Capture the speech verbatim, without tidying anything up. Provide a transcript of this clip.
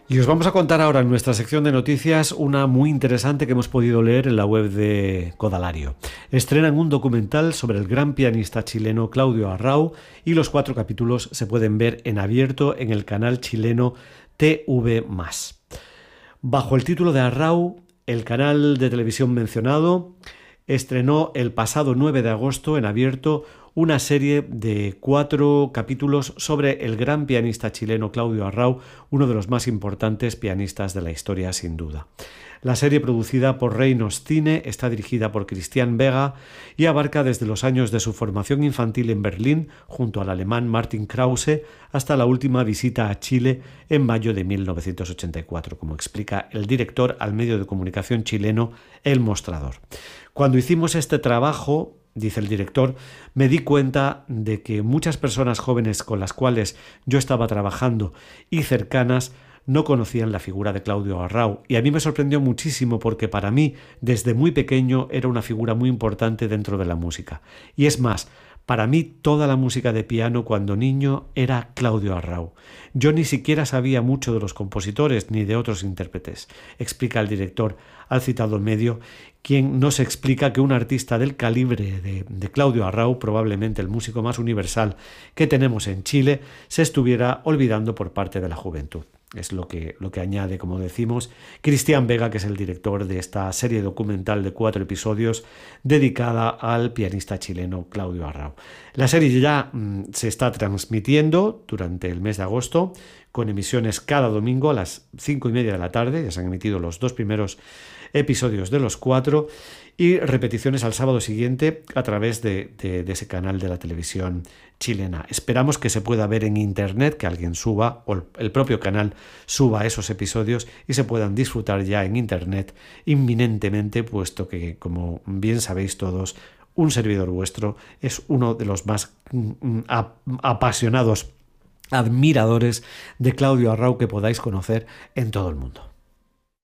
Y os vamos a contar ahora en nuestra sección de noticias una muy interesante que hemos podido leer en la web de Codalario. Estrenan un documental sobre el gran pianista chileno Claudio Arrau y los cuatro capítulos se pueden ver en abierto en el canal chileno T V más. Bajo el título de Arrau, el canal de televisión mencionado estrenó el pasado nueve de agosto en abierto una serie de cuatro capítulos sobre el gran pianista chileno Claudio Arrau, uno de los más importantes pianistas de la historia sin duda. La serie, producida por Reinos Cine, está dirigida por Christian Vega y abarca desde los años de su formación infantil en Berlín junto al alemán Martin Krause hasta la última visita a Chile en mayo de mil novecientos ochenta y cuatro, como explica el director al medio de comunicación chileno El Mostrador. Cuando hicimos este trabajo, dice el director, me di cuenta de que muchas personas jóvenes con las cuales yo estaba trabajando y cercanas no conocían la figura de Claudio Arrau, y a mí me sorprendió muchísimo porque para mí, desde muy pequeño, era una figura muy importante dentro de la música. Y es más, para mí toda la música de piano cuando niño era Claudio Arrau. Yo ni siquiera sabía mucho de los compositores ni de otros intérpretes, explica el director al citado medio, quien nos explica que un artista del calibre de, de Claudio Arrau, probablemente el músico más universal que tenemos en Chile, se estuviera olvidando por parte de la juventud. Es lo que, lo que añade, como decimos, Christian Vega, que es el director de esta serie documental de cuatro episodios dedicada al pianista chileno Claudio Arrau. La serie ya mmm, se está transmitiendo durante el mes de agosto, con emisiones cada domingo a las cinco y media de la tarde. Ya se han emitido los dos primeros episodios de los cuatro y repeticiones al sábado siguiente a través de, de, de ese canal de la televisión chilena. Esperamos que se pueda ver en internet, que alguien suba o el propio canal suba esos episodios y se puedan disfrutar ya en internet inminentemente, puesto que, como bien sabéis todos, un servidor vuestro es uno de los más mm, apasionados admiradores de Claudio Arrau que podáis conocer en todo el mundo.